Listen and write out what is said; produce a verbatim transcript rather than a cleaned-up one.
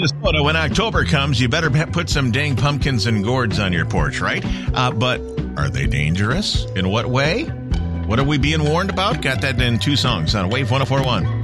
Minnesota, when October comes, you better put some dang pumpkins and gourds on your porch, right? Uh, but are they dangerous? In what way? What are we being warned about? Got that in two songs on Wave one oh four point one.